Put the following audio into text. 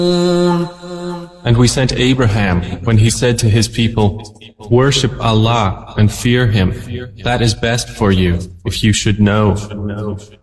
And we sent Abraham when he said to his people, "Worship Allah and fear Him. That is best for you if you should know."